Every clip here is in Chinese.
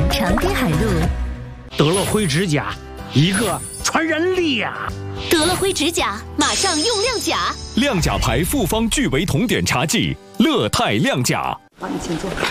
长堤海路。 得了灰指甲，一个传染力啊！ 得了灰指甲，马上用亮甲。 亮甲牌复方聚维酮碘茶剂，乐泰亮甲。 好，你请坐。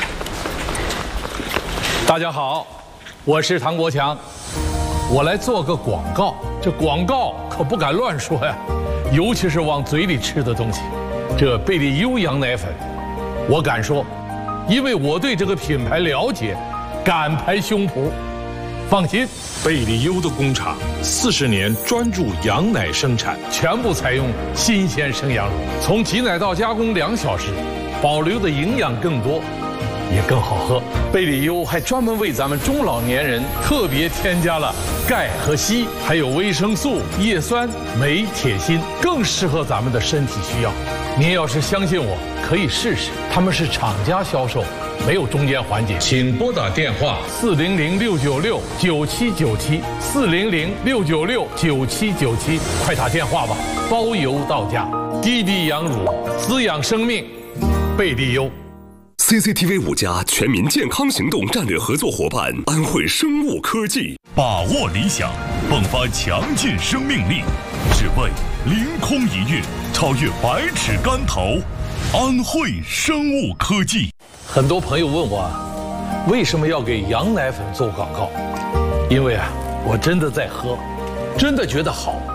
大家好，我是唐国强，我来做个广告。这广告可不敢乱说呀，尤其是往嘴里吃的东西。这贝利优羊奶粉，我敢说，因为我对这个品牌了解，敢拍胸脯。放心， 贝利优的工厂40年专注羊奶生产， 全部采用新鲜生羊乳，从挤奶到加工2小时，保留的营养更多，也更好喝。贝利优还专门为咱们中老年人特别添加了钙和硒，还有维生素、叶酸、镁、铁、锌，更适合咱们的身体需要。您要是相信我，可以试试，他们是厂家销售，没有中间环节。 请拨打电话 400-696-9797，400-696-9797，快打电话吧，包邮到家。低低羊乳，滋养生命，贝利优。 CCTV 5家全民健康行动战略合作伙伴安慧生物科技， 把握理想，迸发强劲生命力，只为凌空一跃，超越百尺竿头。安慧生物科技。 很多朋友问我，为什么要给羊奶粉做广告？因为我真的在喝，真的觉得好。